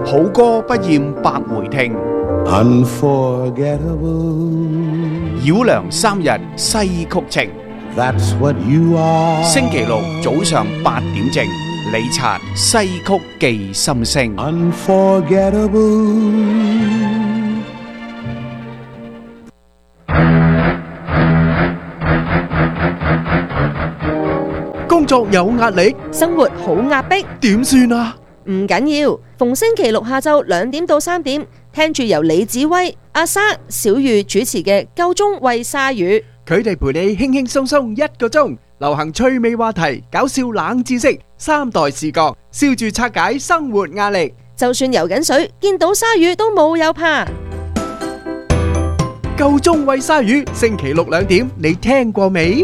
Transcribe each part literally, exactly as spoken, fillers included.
好歌不厭百回聽， Unforgettable. 繞梁三日西曲情。 That's what you are. 星期六早上八點正，李察西曲記心聲。 Unforgettable. 工作有壓力， 生活好壓迫， 點算啊？ 唔緊要，逢星期六下晝兩點到三點，聽住由李子威、阿沙、小玉主持嘅《夠鐘喂鯊魚》， 佢哋陪你輕輕鬆鬆一個鐘，流行趣味話題、搞笑冷知識、三代視角，笑住拆解生活壓力。 就算游緊水，見到鯊魚都冇有怕。 夠鐘喂鯊魚，星期六兩點，你聽過未？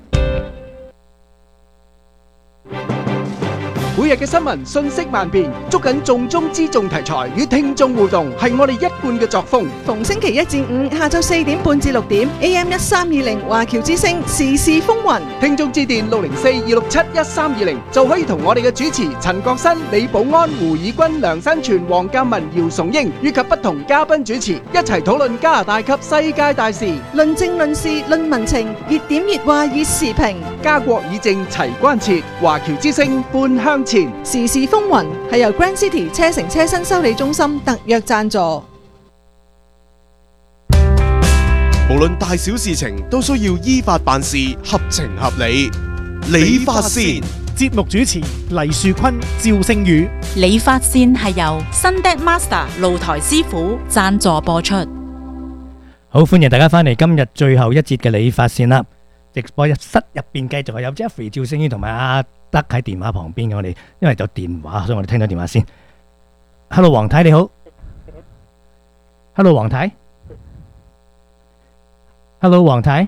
每日嘅新聞瞬息萬變，捉緊重中之重題材與聽眾互動，係我哋一貫嘅作風。 逢星期一至五下晝四點半至六點 ，A M 一三二零華僑之聲時事風雲。 聽眾致電六零四二六七一三二零就可以同我哋嘅主持陳國新、李寶安、胡以軍、梁新全、黃鑑文、姚崇英以及不同嘉賓主持一齊討論加拿大及世界大事， 論政論事論民情，熱點熱話熱時評， 家國以政齊關切，華僑之聲半向前。 時事風雲係由 Grand City 車城車身修理中心特約贊助。 無論大小事情都需要依法辦事，合情合理。理髮線節目主持黎樹坤、趙星宇。 理髮線係由 Sundet Master 露台師傅贊助播出。 好，歡迎大家翻嚟今日最後一節嘅理髮線啦！直播室入邊繼續係有 Jeffrey、趙星宇同埋阿德喺電話旁邊嘅，我哋因為有電話，所以我哋聽到電話先。Hello， 黃太你好。Hello， 黃太。Hello， 黃太。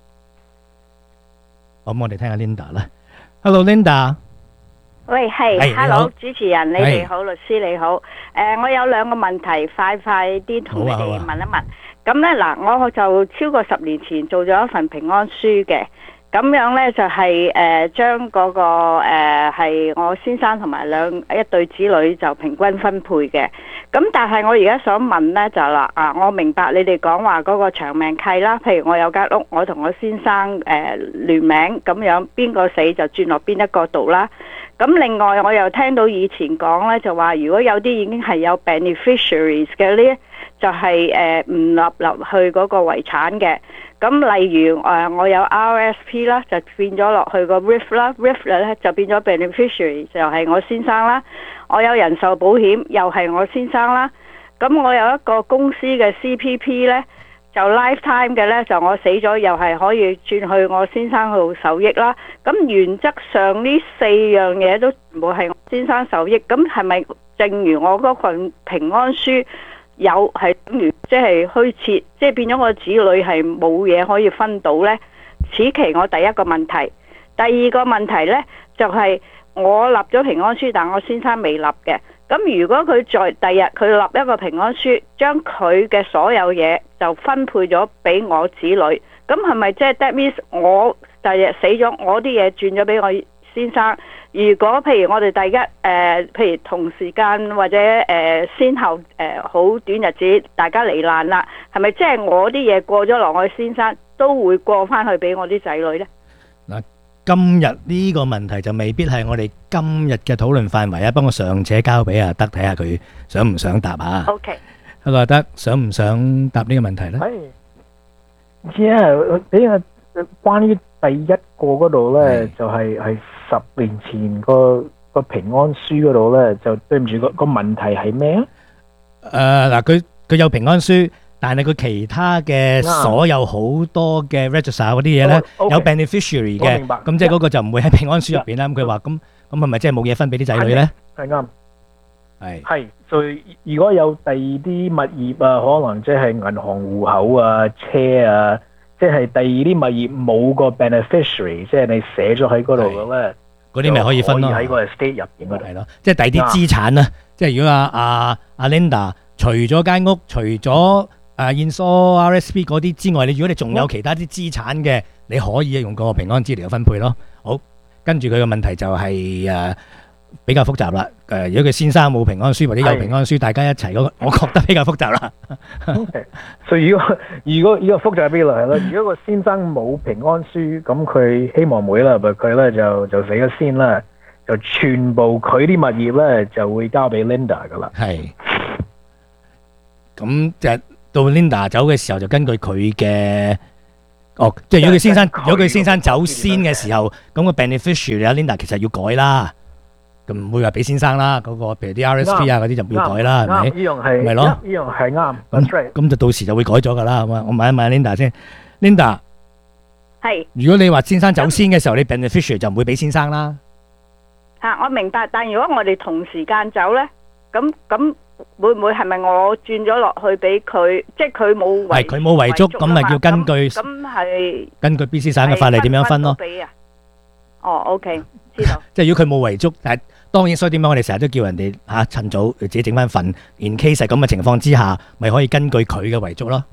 好，咁我哋聽下 Linda 啦。Hello，Linda。 喂，係係 ，Hello，主持人，你哋係好，律師你好。誒，我有兩個問題，快快啲同你好啊好啊哋問一問。咁咧嗱，我就超過十年前做咗一份平安書嘅。咁樣咧就係誒將嗰個誒係我先生同埋兩一對子女就平均分配嘅。咁但係我而家想問咧就啦啊，我明白你哋講話嗰個長命契啦，譬如我有間屋，我同我先生誒聯名咁樣，邊個死就轉落邊一個度啦。咁另外我又聽到以前講咧就話，如果有啲已經係有 beneficiaries 嘅咧，就係誒唔納入去嗰個遺產嘅。咁例如誒我有 R S P 啦，就變咗落去個 R I F 啦 ，R I F 咧就變咗 beneficiary 就係我先生啦。我有人壽保險又係我先生啦。咁我有一個公司嘅 C P P 咧，就 lifetime 嘅咧，就我死咗又係可以轉去我先生度受益啦。咁原則上呢四樣嘢都全部係我先生受益。咁係咪正如我嗰份平安書有係等於即係虛設，即係變咗我子女係冇嘢可以分到呢？此其我第一個問題。第二個問題呢，就係我立咗平安書，但我先生未立嘅。咁如果佢在第日佢立一個平安書，將佢嘅所有嘢就分配咗俾我子女，咁係咪即係 that means 我第日死咗，我啲嘢轉咗俾我先生？如果譬如我哋第一誒、呃，譬如同時間或者誒、呃、先後誒好、呃、短日子，大家離難啦，係咪即係我啲嘢過咗落我先生，都會過翻去俾我啲仔女呢？ 嗱，今日呢個問題就未必係我哋今日嘅討論範圍啊，不過尚且交俾阿德睇下佢想唔想答啊。 OK， 阿阿德想唔想答呢個問題呢？ 係，只係俾我關於第一個嗰度咧，就係係十年前個個平安書嗰度咧，就對唔住個個問題係咩啊？ 誒嗱，佢佢有平安書，但係佢其他嘅所有好多嘅 register 嗰啲嘢咧，有 beneficiary 嘅，咁即係嗰個就唔會喺平安書入邊啦。咁佢話咁咁係咪即係冇嘢分俾啲仔女咧？ 係啱， 係係，所以如果有第二啲物業啊，可能即係銀行戶口啊、車啊。即係第二啲物業冇個 beneficiary， 即係你寫咗喺嗰度嘅咧， 嗰啲咪可以分咯。 可以喺個 estate 入邊嗰度。 係咯，即係第二啲資產啦。即係如果阿阿阿 Linda 除咗間屋，除咗誒 insure R S P 嗰啲之外，你如果你仲有其他啲資產嘅，你可以用個平安資料分配咯。好，跟住佢嘅問題就係誒比較複雜啦。誒，如果佢先生冇平安書或者有平安書，大家一齊嗰個，我覺得比較複雜啦。 所以如果如果呢個複雜啲嚟係啦，如果個先生冇平安書，咁佢希望妹啦，佢咧就就死咗先啦，就全部佢啲物業咧就會交俾 Linda 噶啦。 係。咁就到 Linda 走嘅時候，就根據佢嘅。哦，即係如果佢先生，如果佢先生走先嘅時候，咁個 beneficiary 啊 Linda 其實要改啦。咁唔會話俾先生啦，嗰個譬如啲 R S P 啊嗰啲就唔要改啦，係咪？ 呢樣係咪咯？ 呢樣係啱。 咁咁就到時就會改咗噶啦，係嘛？我問一問 Linda 先 ，Linda 係。如果你話先生走先嘅時候，你 beneficiary 就唔會俾先生啦。 嚇，我明白，但如果我哋同時間走咧，咁咁會唔會係咪我轉咗落去俾佢？即係佢冇遺， 係佢冇遺囑，咁咪要根據咁係根據 B C 省嘅法例點樣分咯？ 哦 ，OK，知道。 即係如果佢冇遺囑，但係當然，所以點解我哋成日都叫人哋嚇趁早自己整翻份 ，in case 咁嘅情況之下，咪可以根據佢嘅遺囑咯。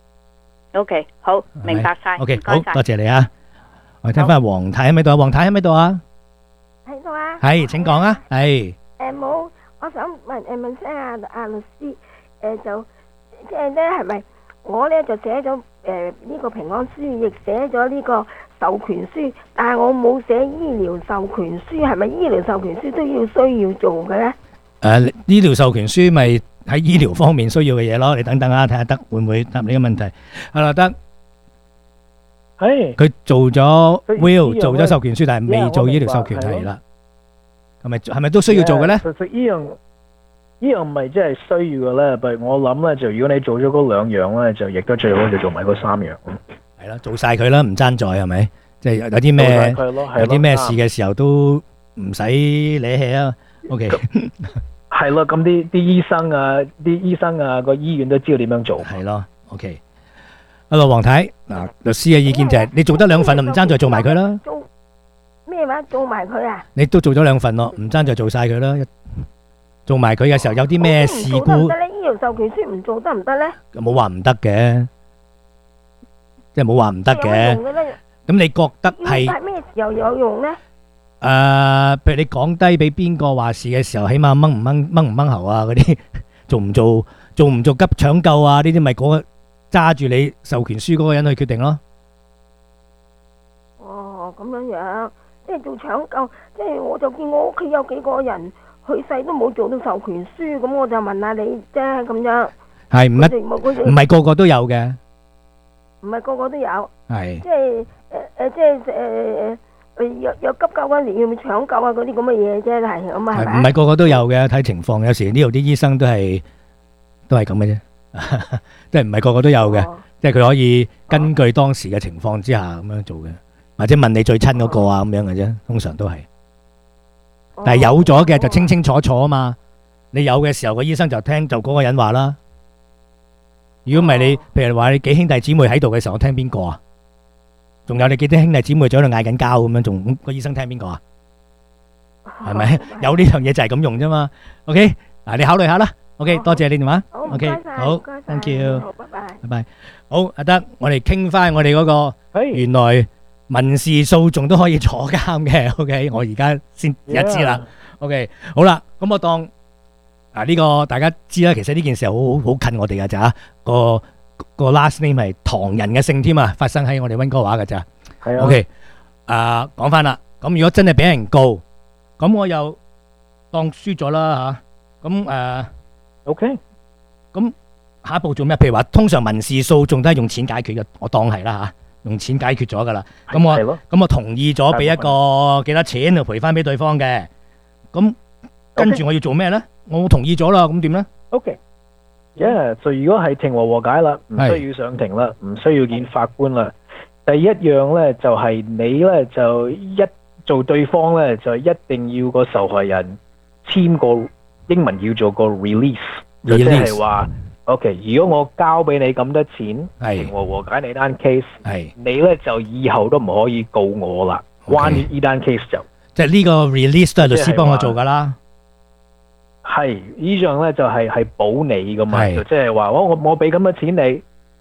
OK，好，明白晒。 OK，好多謝你啊！我哋聽翻黃太喺咪度啊？黃太喺咪度啊？ 喺度啊。 係，請講啊。係。 誒冇，我想問誒問聲阿阿律師，誒就即係咧係咪我咧就寫咗誒呢個平安書，亦寫咗呢個授權書，但係我冇寫醫療授權書，係咪醫療授權書都要需要做嘅咧？ 誒，醫療授權書咪喺醫療方面需要嘅嘢咯，你等等啊，睇下得會唔會答你嘅問題。係啦，得。 係。 佢做咗 will 做咗授權書，但係未做醫療授權係啦。係咪係咪都需要做嘅咧？ 其實呢樣呢樣唔係真係需要嘅咧，但係我諗咧就如果你做咗嗰兩樣咧，就亦都最好就做埋嗰三樣。 係啦，做晒佢啦，唔爭在係咪？即係有啲咩有啲咩事嘅時候都唔使理氣啊。OK， 係咯，咁啲啲醫生啊，啲醫生啊，個醫院都知道點樣做。 係咯 ，OK。阿羅黃太嗱，律師嘅意見就係你做得兩份就唔爭在做埋佢啦。 做咩話？做埋佢啊？ 你都做咗兩份咯，唔爭在做晒佢啦。做埋佢嘅時候有啲咩事故？ 唔得咧，醫療授權書唔做得唔得咧？ 冇話唔得嘅。即係冇話唔得嘅，咁你覺得係咩時候有用咧？ 誒，譬如你講低俾邊個話事嘅時候，起碼掹唔掹掹唔掹喉啊嗰啲，做唔做做唔做急搶救啊？呢啲咪嗰個揸住你授權書嗰個人去決定咯。 哦，咁樣樣，即係做搶救，即係我就見我屋企有幾個人去世都冇做到授權書，咁我就問下你啫，咁樣。 係唔一唔係個個都有嘅。 唔係個個都有， 係即係誒誒，即係誒誒，有有急救嗰陣要唔要搶救啊？嗰啲咁嘅嘢啫，係咁啊，係咪？ 唔係個個都有嘅，睇情況。有時呢度啲醫生都係都係咁嘅啫，即係唔係個個都有嘅，即係佢可以根據當時嘅情況之下咁樣做嘅，或者問你最親嗰個啊咁樣嘅啫，通常都係。但係有咗嘅就清清楚楚啊嘛，你有嘅時候個醫生就聽就嗰個人話啦。如果唔係你，譬如話你幾兄弟姊妹喺度嘅時候，我聽邊個啊？仲有你幾啲兄弟姊妹喺度嗌緊交咁樣，仲個醫生聽邊個啊？係咪有呢樣嘢就係咁用啫嘛 ？OK，嗱你考慮下啦。OK，多謝你電話。OK，好 ，thank you， 拜拜， 拜拜。好，阿德，我哋傾翻我哋嗰個原來民事訴訟都可以坐監嘅。OK，我而家先而家知啦。OK，好啦，咁我當。嗱呢個大家知啦，其實呢件事係好好好近我哋噶咋，個個 last name 係唐人嘅姓添啊，發生喺我哋溫哥華噶咋。 係啊。 OK，啊講翻啦，咁如果真係俾人告，咁我又當輸咗啦吓，咁誒 ，OK， 咁下一步做咩？譬如話，通常民事訴訟都係用錢解決嘅，我當係啦吓，用錢解決咗噶啦。咁我咁我同意咗俾一個幾多錢去賠翻俾對方嘅，咁跟住我要做咩咧？我同意咗啦，咁點咧 ？OK，yeah，就如果係庭和和解啦，唔需要上庭啦，唔需要見法官啦。第一樣咧就係你咧就一做對方咧就一定要個受害人簽個英文叫做個 release， 就即係話 OK，如果我交俾你咁多錢，庭和和解你單 case， 你咧就以後都唔可以告我啦。關於呢單 case 就即係呢個 release 都係律師幫我做噶啦。 係呢樣咧就係係保你噶嘛，就即係話我我我俾咁嘅錢你，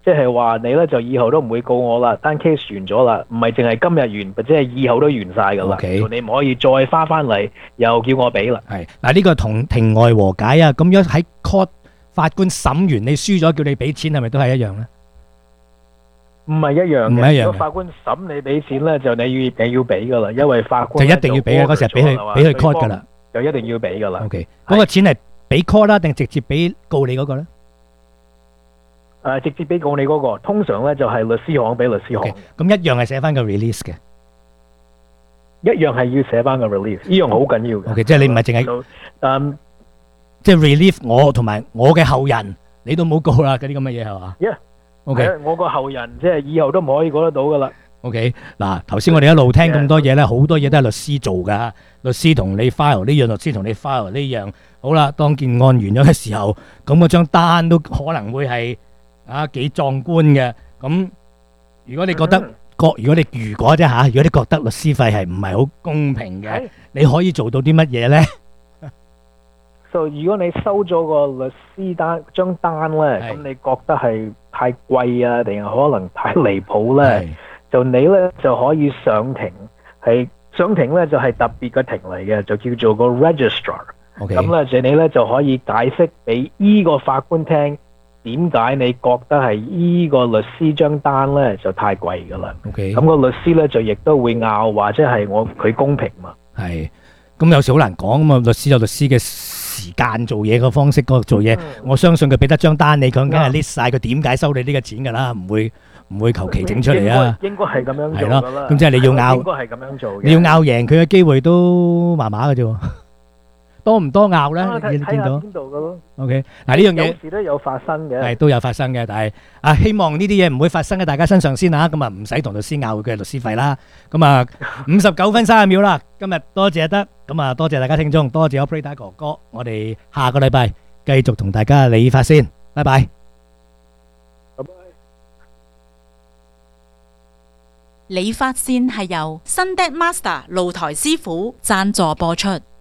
即係話你咧就以後都唔會告我啦，單 case 完咗啦，唔係淨係今日完，或者係以後都完晒噶啦。 Okay. 你唔可以再翻翻嚟，又叫我俾啦。 係嗱，呢個同庭外和解啊，咁樣喺 court 法官審完你輸咗，叫你俾錢係咪都係一樣咧？ 唔係一樣嘅， 唔係一樣嘅如果法官審你俾錢咧，就你要你要俾噶啦，因為法官就一定要俾嘅，嗰時係俾佢俾佢 court 噶啦， 就一定要俾噶啦。 OK，嗰個錢係俾 court 啦，定直接俾告你嗰個咧？ 誒，直接俾告你嗰個，通常咧就係律師行俾律師行。 咁一樣係寫翻個 release 嘅， 一樣係要寫翻個 release，呢樣好緊要嘅。 OK，即係你唔係淨係， 嗯， 即係 relieve 我同埋我嘅後人，你都冇告啦，嗰啲咁嘅嘢係嘛？ Yeah，OK，我個後人即係以後都唔可以告得到噶啦。 OK，嗱，頭先我哋一路聽咁多嘢咧，好多嘢都係律師做噶，律師同你 file 呢樣，律師同你 file 呢樣。好啦，當件案完咗嘅時候，咁嗰張單都可能會係啊幾壯觀嘅。咁如果你覺得覺，如果你如果啫吓，如果你覺得律師費係唔係好公平嘅，你可以做到啲乜嘢咧？ 就如果你收咗個律師單張單咧，咁你覺得係太貴啊，定係可能太離譜咧？就你咧就可以上庭，係上庭咧就係特別嘅庭嚟嘅，就叫做個 registrar。咁咧就你咧就可以解釋俾依個法官聽，點解你覺得係依個律師張單咧就太貴噶啦。咁個律師咧就亦都會拗，或者係我佢公平嘛。 係，咁有時好難講啊嘛，律師有律師嘅時間做嘢個方式，嗰個做嘢，我相信佢俾得張單你，佢梗係 list 晒佢點解收你呢個錢噶啦，唔會唔會求其整出嚟啊。 應該係咁樣做噶啦。 咁即係你要拗， 應該係咁樣做嘅。 你要拗贏佢嘅機會都麻麻嘅啫。多唔多拗咧？你見到邊度嘅咯 ？OK，嗱呢樣嘢有時都有發生嘅， 係都有發生嘅，但係啊，希望呢啲嘢唔會發生喺大家身上先啊！咁啊，唔使同律師拗嘅律師費啦。咁啊，五十九分三十秒啦。今日多謝得，咁啊多謝大家聽眾，多謝我 Operator 哥哥。我哋下個禮拜繼續同大家理髮先，拜拜。 拜拜。 理髮線係由新 Dad Master 露台師傅贊助播出。